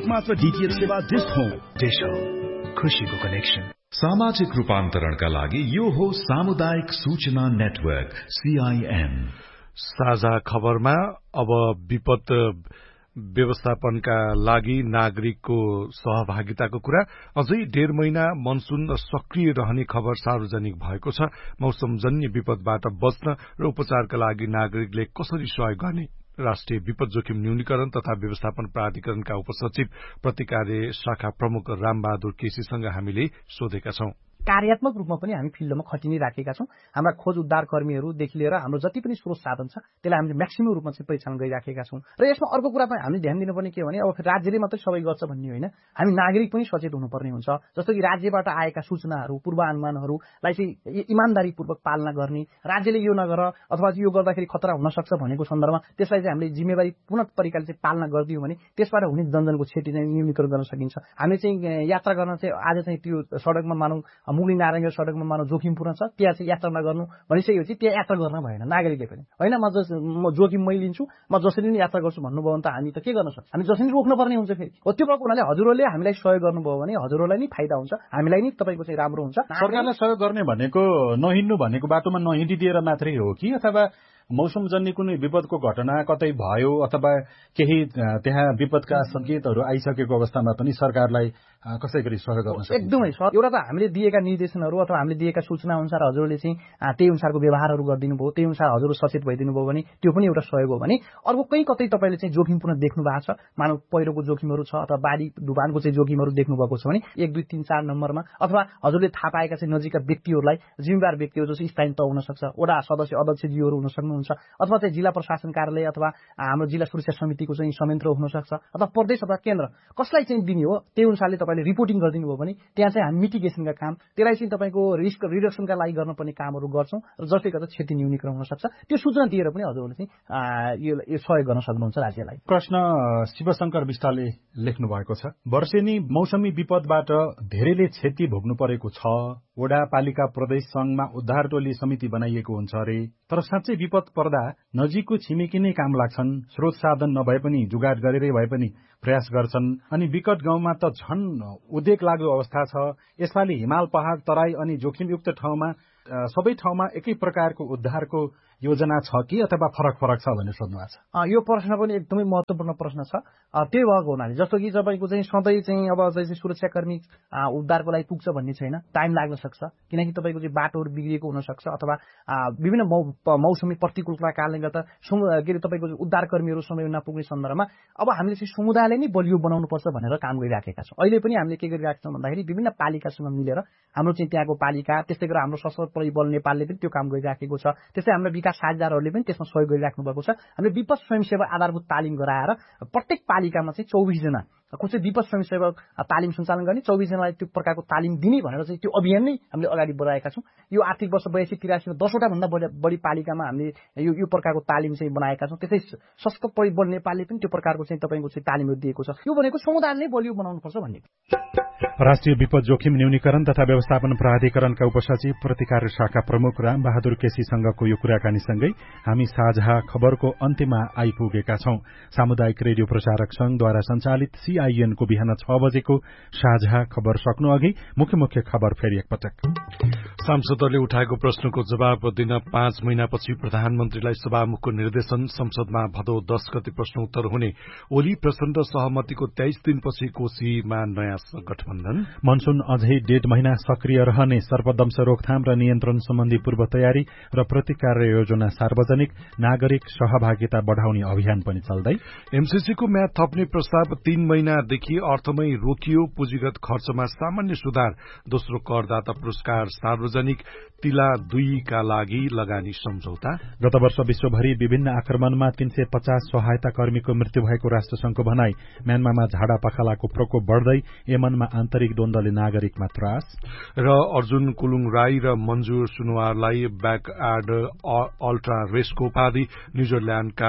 एकमात्र डीटीएच सेवा dish home. Dish home, खुशीको कनेक्सन। सामाजिक रूपान्तरणका लागि यो हो सामुदायिक सूचना नेटवर्क CIN। साझा खबरमा अब विपद व्यवस्थापनका लागि नागरिकको सहभागिताको कुरा। अझै 1.5 महिना मनसून सक्रिय रहने खबर सार्वजनिक भएको छ। मौसमजन्य विपदबाट बच्न र उपचारका लागि नागरिकले कसरी सहयोग गर्ने राष्ट्रिय विपद जोखिम न्यूनीकरण तथा व्यवस्थापन प्राधिकरणका उपसचिव प्रतिकार्य शाखा प्रमुख रामबहादुर केसीसँग हामीले सोधेका छौं। कार्यात्मक रूपमा पनि हामी फिल्डमा खटिने राखेका छौं। हाम्रा खोज उद्धार कर्मीहरूदेखि लिएर हाम्रो जति पनि स्रोत साधन छ त्यसलाई हामीले म्याक्सिमम रूपमा चाहिँ पहिचान गरिराखेका छौं। र यसमा अर्को कुरा पनि हामीले ध्यान दिनुपर्ने के भने अब राज्यले मात्रै सबै गर्छ भन्ने होइन, हामी नागरिक पनि सचेत हुनुपर्ने हुन्छ। जस्तो कि राज्यबाट आएका सूचनाहरू पूर्वानुमानहरूलाई चाहिँ इमानदारीपूर्वक पालना गर्ने, राज्यले यो नगर अथवा यो गर्दाखेरि खतरा हुन सक्छ भनेको सन्दर्भमा त्यसलाई चाहिँ हामीले जिम्मेवारी पूर्ण तरिकाले चाहिँ पालना गरिदियौँ भने त्यसबाट हुने जनजनको क्षति चाहिँ न्यूनीकरण गर्न सकिन्छ। हामीले चाहिँ यात्रा गर्न चाहिँ आज चाहिँ त्यो सडकमा मानौँ मुगली नारायण सडकमा मानव जोखिमपूर्ण छ, त्यहाँ चाहिँ यात्रा नगर्नु भनिसकेपछि त्यहाँ यात्रा गर्न भएन नागरिकले पनि। होइन म जोखिम मै लिन्छु, म जसरी नै यात्रा गर्छु भन्नुभयो भने त हामी त के गर्न सक्छ, हामी जसरी रोक्नुपर्ने हुन्छ। फेरि हो त्यो भएको हुनाले हजुरहरूले हामीलाई सहयोग गर्नुभयो भने हजुरहरूलाई नै फाइदा हुन्छ, हामीलाई नै तपाईँको चाहिँ राम्रो हुन्छ। सरकारलाई सहयोग गर्ने भनेको नहिँड्नु भनेको बाटोमा नहिँडिदिएर मात्रै हो कि अथवा मौसमजन्य कुनै विपदको घटना कतै भयो अथवा केही त्यहाँ विपदका संकेतहरू आइसकेको अवस्थामा पनि सरकारलाई कसै गरी सहयोग गर्न सक्छ? एकदमै सर, एउटा त हामीले दिएका निर्देशनहरू अथवा हामीले दिएका सूचना अनुसार हजुरले चाहिँ त्यही अनुसारको व्यवहारहरू गरिदिनु भयो, त्यही अनुसार हजुर सचेत भइदिनु भयो भने त्यो पनि एउटा सहयोग हो भने अर्को कहीँ कतै तपाईँले चाहिँ जोखिमपूर्ण देख्नु भएको छ, मानव पहिरोको जोखिमहरू छ अथवा बाढी डुबानको चाहिँ जोखिमहरू देख्नु भएको छ भने 1 2 3 4 नम्बरमा अथवा हजुरले थाहा पाएका चाहिँ नजिकका व्यक्तिहरूलाई जिम्मेवार व्यक्तिहरू जस्तो स्थानीय तह हुन सक्छ, वडा सदस्य अध्यक्षज्यूहरू हुन सक्नुहुन्छ अथवा चाहिँ जिल्ला प्रशासन कार्यालय अथवा हाम्रो जिल्ला सुरक्षा समितिको चाहिँ संयन्त्र हुन सक्छ अथवा प्रदेश अथवा केन्द्र कसलाई चाहिँ दिने हो त्यही अनुसारले तपाईँले रिपोर्टिङ गरिदिनु भयो भने त्यहाँ चाहिँ हामी मिटिगेसनका काम त्यसलाई चाहिँ तपाईँको रिस्क रिडक्सनका लागि गर्नुपर्ने कामहरू गर्छौँ र जसले गर्दा क्षति न्यूनीकरण हुन सक्छ। त्यो सूचना दिएर पनि हजुरहरूले चाहिँ यो सहयोग गर्न सक्नुहुन्छ राज्यलाई। प्रश्न शिवशंकर विष्टले लेख्नु भएको छ। वर्षेनी मौसमी विपदबाट धेरैले क्षति भोग्नु परेको छ। वडा पालिका प्रदेश संघमा उद्धार टोली समिति बनाइएको हुन्छ अरे, तर साँच्चै विपद पर्दा नजिकको छिमेकी नै काम लाग्छन्। स्रोत साधन नभए पनि जुगाड गरेरै भए पनि प्रयास गर्छन्। अनि विकट गाउँमा त झन् उद्वेग लाग्दो अवस्था छ। यसपालि हिमाल पहाड तराई अनि जोखिमयुक्त ठाउँमा सबै ठाउँमा एकै प्रकारको उद्धारको योजना छ कि अथवा फरक फरक छ भनेर सोध्नु भएको छ। यो प्रश्न पनि एकदमै महत्त्वपूर्ण प्रश्न छ। त्यही भएको हुनाले जस्तो कि तपाईँको चाहिँ सधैँ चाहिँ अब चाहिँ सुरक्षाकर्मी उद्धारको लागि पुग्छ भन्ने छैन, टाइम लाग्न सक्छ किनकि तपाईँको चाहिँ बाटोहरू बिग्रिएको हुनसक्छ अथवा विभिन्न मौसमी प्रतिकूलताका कारणले गर्दा के अरे तपाईँको उद्धारकर्मीहरू समय नपुग्ने सन्दर्भमा अब हामीले चाहिँ समुदायलाई नै बलियो बनाउनुपर्छ भनेर काम गरिराखेका छौँ। अहिले पनि हामीले के गरिरहेका छौँ भन्दाखेरि विभिन्न पालिकासँग मिलेर हाम्रो चाहिँ त्यहाँको पालिका त्यस्तै गरेर हाम्रो सशस्त्र बल नेपालले पनि त्यो काम गरिराखेको छ। त्यस्तै हाम्रो विकास साझेदारहरूले पनि त्यसमा सहयोग गरिराख्नु भएको छ। हामीले विपद स्वयंसेवक आधारभूत तालिम गराएर प्रत्येक पालिकामा चाहिँ 24 जना को चाहिँ विपद स्वयंसेवक तालिम सञ्चालन गर्ने 24 जनालाई त्यो प्रकारको तालिम दिने भनेर चाहिँ त्यो अभियान नै हामीले अगाडि बढाएका छौँ। यो आर्थिक वर्ष 82-83 मा 10 वटा भन्दा बढी पालिकामा हामीले यो प्रकारको तालिम चाहिँ बनाएका छौँ। त्यसै सशस्त्र बल नेपालले पनि त्यो प्रकारको चाहिँ तपाईँको चाहिँ तालिमहरू दिएको छ। यो भनेको समुदायले बलियो बनाउनुपर्छ भन्ने। राष्ट्रिय विपद जोखिम न्यूनीकरण तथा व्यवस्थापन प्राधिकरणका उपसचिव प्रतिकार्य शाखा प्रमुख रामबहादुर केसीसँगको यो कुराकानीसँगै हामी साझा खबरको अन्त्यमा आइपुगेका छौं। सामुदायिक रेडियो प्रसारक संघद्वारा सञ्चालित CIN को बिहान 6 बजेको साझा खबर सक्नु अघि मुख्य खबर फेरि एकपटक। सांसदहरूले उठाएको प्रश्नको जवाब दिन 5 महिनापछि प्रधानमन्त्रीलाई सभामुखको निर्देशन। संसदमा भदौ 10 गते प्रश्न उत्तर हुने। ओली प्रचण्ड सहमतिको 23 दिनपछि कोशीमा नयाँ गठबन्धन। मनसून अझै 1.5 महिना सक्रिय रहने। सर्पदंश रोकथाम र नियन्त्रण सम्बन्धी पूर्व तयारी र प्रतिकार योजना सार्वजनिक। नागरिक सहभागिता बढाउने अभियान पनि चल्दै। MCC को म्याद थप्ने प्रस्ताव 3 महिनादेखि अर्थमै रोकियो। पुँजीगत खर्चमा सामान्य सुधार। दोस्रो करदाता पुरस्कार सार्वजनिक। तिला 2 का लागि लगानी सम्झौता। गत वर्ष विश्वभरि विभिन्न आक्रमणमा 350 सहायता कर्मीको मृत्यु भएको राष्ट्रसंघको भनाई। म्यानमारमा झाडा पखालाको प्रकोप बढ्दै। यमनमा आन्तरिक द्वन्द्वले नागरिकमा त्रास। र अर्जुन कुलुङ राई र मन्जु सुनवारलाई ब्याकयार्ड अल्ट्रा रेसको उपाधि। न्यूजील्याण्डका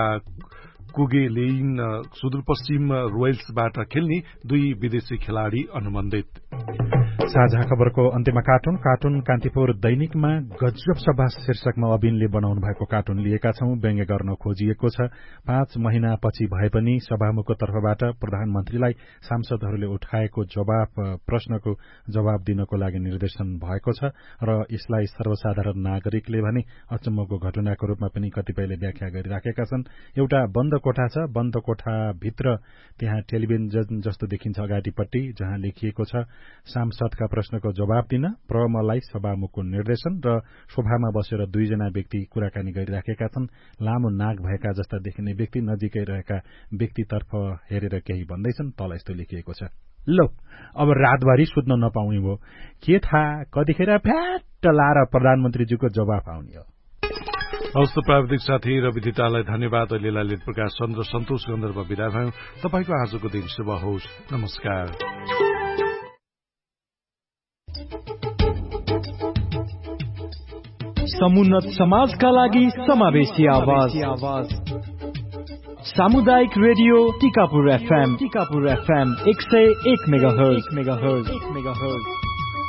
कुगेलेइन सुदूरपश्चिम रोयल्सबाट खेल्ने 2 विदेशी खेलाड़ी अनुबन्धित। साझा खबरको अन्त्यमा कार्टुन कान्तिपुर दैनिकमा गजब सभा शीर्षकमा अबिनले बनाउनु भएको कार्टुन लिएका छौं। व्यङ्ग्य गर्न खोजिएको छ। 5 महिनापछि भए पनि सभामुखको तर्फबाट प्रधानमन्त्रीलाई सांसदहरूले उठाएको प्रश्नको जवाब दिनको लागि निर्देशन भएको छ र यसलाई सर्वसाधारण नागरिकले भने अचम्मको घटनाको रूपमा पनि कतिपयले व्याख्या गरिराखेका छन्। एउटा बन्द कोठा छ। बन्द कोठाभित्र त्यहाँ टेलिभिजन जस्तो देखिन्छ अगाडिपट्टि, जहाँ लेखिएको छ सांसदका प्रश्नको जवाब दिन प्रमलाई सभामुखको निर्देशन र शोभामा बसेर 2 जना व्यक्ति कुराकानी गरिराखेका छन्। लामो नाक भएका जस्ता देखिने व्यक्ति नजिकै रहेका व्यक्तितर्फ हेरेर केही भन्दैछन्। तल यस्तो लेखिएको छ, लो अब रातभरि सुत्न नपाउने भयो, के थाहा कतिखेर फ्याट लाएर प्रधानमन्त्रीज्यूको जवाफ आउने हो। हवस्, प्राविधिक साथी रवि धितालाई धन्यवाद। अहिले ललित प्रकाश चन्द्र सन्तोष गन्धर्व विदा भयौं। तपाईको आजको दिन शुभ होस्। नमस्कार। समुन्नत समाजका लागि समावेशी आवाज सामुदायिक रेडियो टिकापुर FM 101 मेगाहर्ज